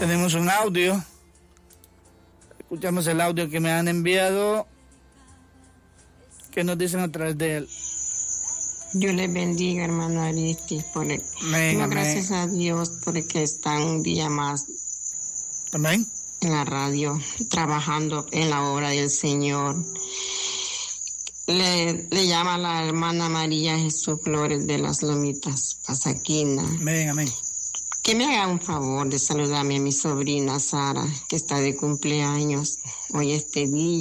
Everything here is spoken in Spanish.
Tenemos un audio. Escuchamos el audio que me han enviado. ¿Qué nos dicen a través de él? Dios les bendiga, hermano Aristi. Gracias a Dios porque están un día más. Amén. En la radio, trabajando en la obra del Señor. Le llama la hermana María Jesús Flores de las Lomitas, Pasaquina. Amén, amén. Que me haga un favor de saludarme a mi sobrina Sara, que está de cumpleaños hoy este día.